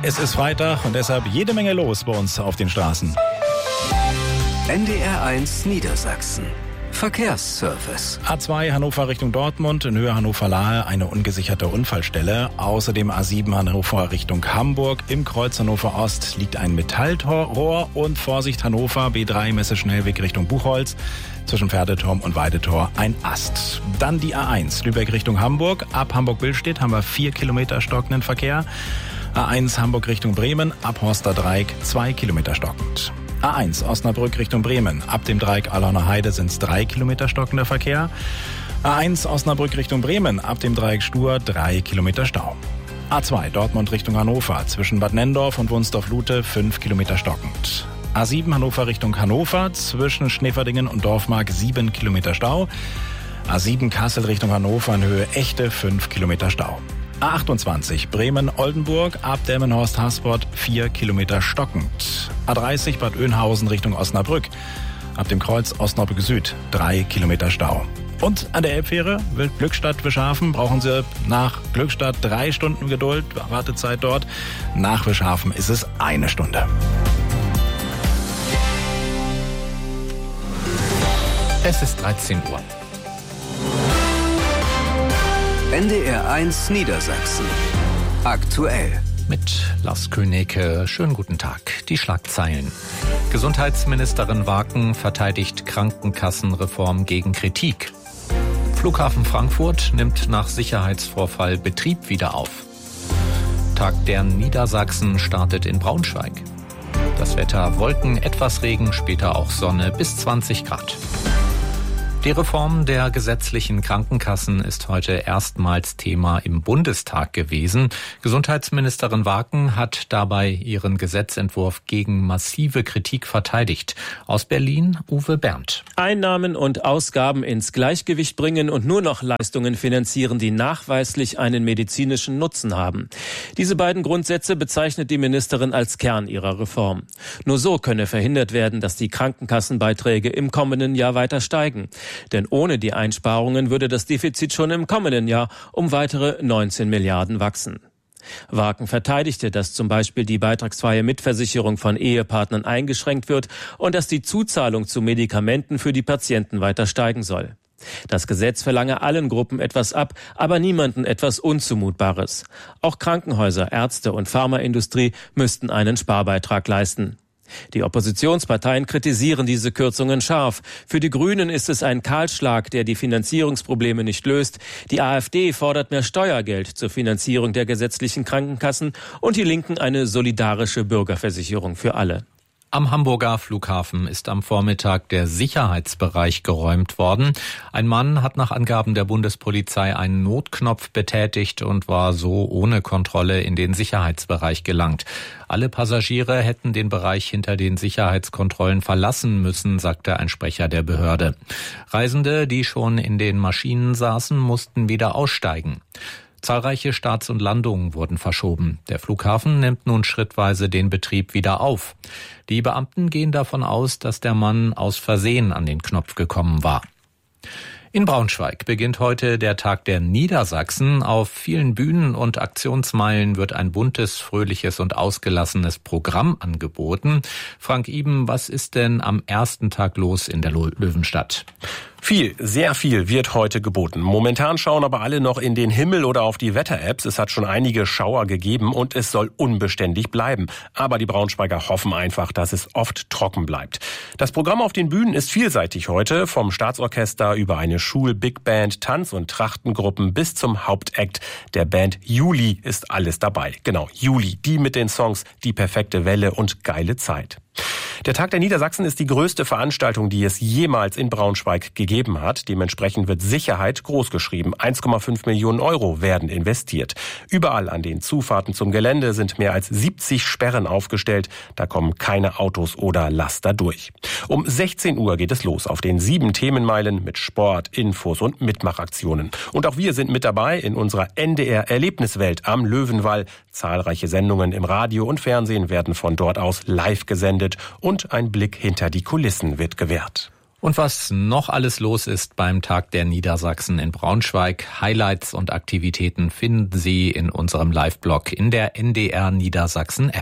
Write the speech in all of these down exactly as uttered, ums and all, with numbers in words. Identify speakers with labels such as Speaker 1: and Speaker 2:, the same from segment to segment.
Speaker 1: Es ist Freitag und deshalb jede Menge los bei uns auf den Straßen.
Speaker 2: N D R eins Niedersachsen. Verkehrsservice.
Speaker 1: A zwei Hannover Richtung Dortmund, in Höhe Hannover-Lahe eine ungesicherte Unfallstelle. Außerdem A sieben Hannover Richtung Hamburg. Im Kreuz Hannover Ost liegt ein Metallrohr und Vorsicht Hannover B drei Messeschnellweg Richtung Buchholz. Zwischen Pferdeturm und Weidetor ein Ast. Dann die A eins Lübeck Richtung Hamburg. Ab Hamburg-Billstedt haben wir vier Kilometer stockenden Verkehr. A eins Hamburg Richtung Bremen. Ab Horster Dreieck zwei Kilometer stockend. A eins Osnabrück Richtung Bremen. Ab dem Dreieck Alauner Heide sind es drei Kilometer stockender Verkehr. A eins Osnabrück Richtung Bremen. Ab dem Dreieck Stur drei Kilometer Stau. A zwei Dortmund Richtung Hannover. Zwischen Bad Nenndorf und Wunsdorf-Lute fünf Kilometer stockend. A sieben Hannover Richtung Hannover. Zwischen Schneverdingen und Dorfmark sieben Kilometer Stau. A sieben Kassel Richtung Hannover in Höhe Echte fünf Kilometer Stau. A achtundzwanzig Bremen-Oldenburg, ab Delmenhorst-Hasport vier Kilometer stockend. A dreißig Bad Oeynhausen Richtung Osnabrück, ab dem Kreuz Osnabrück Süd drei Kilometer Stau. Und an der Elbfähre Glückstadt-Wischhafen brauchen Sie nach Glückstadt drei Stunden Geduld, Wartezeit dort. Nach Wischhafen ist es eine Stunde.
Speaker 3: Es ist dreizehn Uhr.
Speaker 2: N D R eins Niedersachsen. Aktuell.
Speaker 3: Mit Lars Königke. Schönen guten Tag. Die Schlagzeilen. Gesundheitsministerin Waken verteidigt Krankenkassenreform gegen Kritik. Flughafen Frankfurt nimmt nach Sicherheitsvorfall Betrieb wieder auf. Tag der Niedersachsen startet in Braunschweig. Das Wetter: Wolken, etwas Regen, später auch Sonne bis zwanzig Grad. Die Reform der gesetzlichen Krankenkassen ist heute erstmals Thema im Bundestag gewesen. Gesundheitsministerin Waken hat dabei ihren Gesetzentwurf gegen massive Kritik verteidigt. Aus Berlin Uwe Berndt.
Speaker 4: Einnahmen und Ausgaben ins Gleichgewicht bringen und nur noch Leistungen finanzieren, die nachweislich einen medizinischen Nutzen haben. Diese beiden Grundsätze bezeichnet die Ministerin als Kern ihrer Reform. Nur so könne verhindert werden, dass die Krankenkassenbeiträge im kommenden Jahr weiter steigen. Denn ohne die Einsparungen würde das Defizit schon im kommenden Jahr um weitere neunzehn Milliarden wachsen. Waken verteidigte, dass zum Beispiel die beitragsfreie Mitversicherung von Ehepartnern eingeschränkt wird und dass die Zuzahlung zu Medikamenten für die Patienten weiter steigen soll. Das Gesetz verlange allen Gruppen etwas ab, aber niemanden etwas Unzumutbares. Auch Krankenhäuser, Ärzte und Pharmaindustrie müssten einen Sparbeitrag leisten. Die Oppositionsparteien kritisieren diese Kürzungen scharf. Für die Grünen ist es ein Kahlschlag, der die Finanzierungsprobleme nicht löst. Die AfD fordert mehr Steuergeld zur Finanzierung der gesetzlichen Krankenkassen und die Linken eine solidarische Bürgerversicherung für alle.
Speaker 3: Am Hamburger Flughafen ist am Vormittag der Sicherheitsbereich geräumt worden. Ein Mann hat nach Angaben der Bundespolizei einen Notknopf betätigt und war so ohne Kontrolle in den Sicherheitsbereich gelangt. Alle Passagiere hätten den Bereich hinter den Sicherheitskontrollen verlassen müssen, sagte ein Sprecher der Behörde. Reisende, die schon in den Maschinen saßen, mussten wieder aussteigen. Zahlreiche Starts und Landungen wurden verschoben. Der Flughafen nimmt nun schrittweise den Betrieb wieder auf. Die Beamten gehen davon aus, dass der Mann aus Versehen an den Knopf gekommen war. In Braunschweig beginnt heute der Tag der Niedersachsen. Auf vielen Bühnen und Aktionsmeilen wird ein buntes, fröhliches und ausgelassenes Programm angeboten. Frank Iben, was ist denn am ersten Tag los in der Löwenstadt?
Speaker 5: Viel, sehr viel wird heute geboten. Momentan schauen aber alle noch in den Himmel oder auf die Wetter-Apps. Es hat schon einige Schauer gegeben und es soll unbeständig bleiben. Aber die Braunschweiger hoffen einfach, dass es oft trocken bleibt. Das Programm auf den Bühnen ist vielseitig heute. Vom Staatsorchester über eine Schul-Big Band, Tanz- und Trachtengruppen bis zum Hauptakt der Band Juli ist alles dabei. Genau, Juli, die mit den Songs Die perfekte Welle und Geile Zeit. Der Tag der Niedersachsen ist die größte Veranstaltung, die es jemals in Braunschweig gegeben hat. Dementsprechend wird Sicherheit großgeschrieben. eins Komma fünf Millionen Euro werden investiert. Überall an den Zufahrten zum Gelände sind mehr als siebzig Sperren aufgestellt. Da kommen keine Autos oder Laster durch. Um sechzehn Uhr geht es los auf den sieben Themenmeilen mit Sport, Infos und Mitmachaktionen. Und auch wir sind mit dabei in unserer N D R-Erlebniswelt am Löwenwall. Zahlreiche Sendungen im Radio und Fernsehen werden von dort aus live gesendet und ein Blick hinter die Kulissen wird gewährt.
Speaker 3: Und was noch alles los ist beim Tag der Niedersachsen in Braunschweig, Highlights und Aktivitäten finden Sie in unserem Live-Blog in der N D R Niedersachsen-App.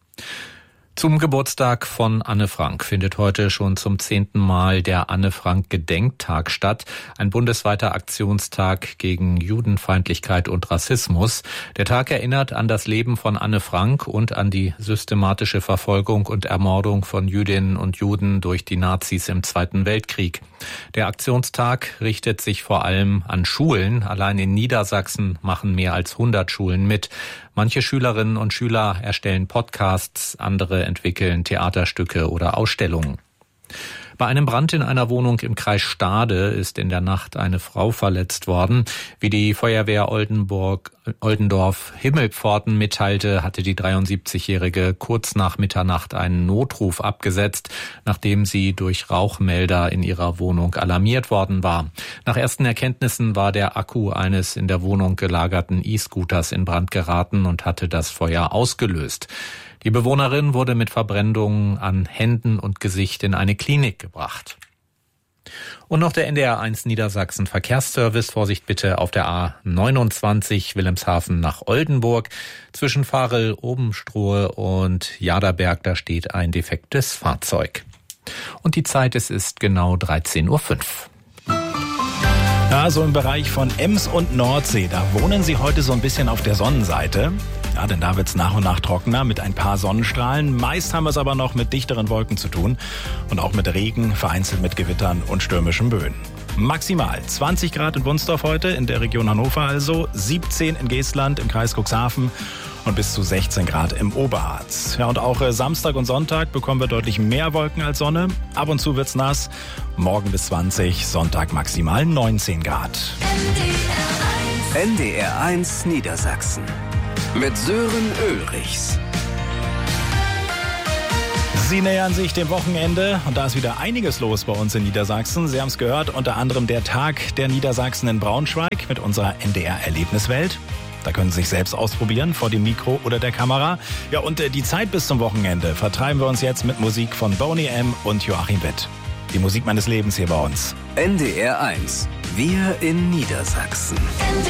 Speaker 3: Zum Geburtstag von Anne Frank findet heute schon zum zehnten Mal der Anne-Frank-Gedenktag statt. Ein bundesweiter Aktionstag gegen Judenfeindlichkeit und Rassismus. Der Tag erinnert an das Leben von Anne Frank und an die systematische Verfolgung und Ermordung von Jüdinnen und Juden durch die Nazis im Zweiten Weltkrieg. Der Aktionstag richtet sich vor allem an Schulen. Allein in Niedersachsen machen mehr als hundert Schulen mit. Manche Schülerinnen und Schüler erstellen Podcasts, andere entwickeln Theaterstücke oder Ausstellungen. Bei einem Brand in einer Wohnung im Kreis Stade ist in der Nacht eine Frau verletzt worden. Wie die Feuerwehr Oldenburg, Oldendorf-Himmelpforten mitteilte, hatte die dreiundsiebzigjährige kurz nach Mitternacht einen Notruf abgesetzt, nachdem sie durch Rauchmelder in ihrer Wohnung alarmiert worden war. Nach ersten Erkenntnissen war der Akku eines in der Wohnung gelagerten E-Scooters in Brand geraten und hatte das Feuer ausgelöst. Die Bewohnerin wurde mit Verbrennungen an Händen und Gesicht in eine Klinik gebracht. Und noch der N D R eins Niedersachsen Verkehrsservice. Vorsicht bitte auf der A neunundzwanzig Wilhelmshaven nach Oldenburg. Zwischen Varel, Obenstrohe und Jaderberg, da steht ein defektes Fahrzeug. Und die Zeit, es ist genau dreizehn Uhr fünf.
Speaker 1: Ja, so im Bereich von Ems und Nordsee, da wohnen Sie heute so ein bisschen auf der Sonnenseite. Ja, denn da wird's nach und nach trockener mit ein paar Sonnenstrahlen. Meist haben wir es aber noch mit dichteren Wolken zu tun und auch mit Regen, vereinzelt mit Gewittern und stürmischen Böen. Maximal zwanzig Grad in Wunstorf heute, in der Region Hannover also, siebzehn in Geestland im Kreis Cuxhaven und bis zu sechzehn Grad im Oberharz. Ja, und auch äh, Samstag und Sonntag bekommen wir deutlich mehr Wolken als Sonne. Ab und zu wird's nass. Morgen bis zwanzig, Sonntag maximal neunzehn Grad.
Speaker 2: N D R eins Niedersachsen mit Sören Ulrichs.
Speaker 1: Sie nähern sich dem Wochenende und da ist wieder einiges los bei uns in Niedersachsen. Sie haben es gehört, unter anderem der Tag der Niedersachsen in Braunschweig mit unserer N D R-Erlebniswelt. Da können Sie sich selbst ausprobieren, vor dem Mikro oder der Kamera. Ja, und äh, die Zeit bis zum Wochenende vertreiben wir uns jetzt mit Musik von Boney M. und Joachim Witt. Die Musik meines Lebens hier bei uns.
Speaker 2: N D R eins. Wir in Niedersachsen.
Speaker 6: N D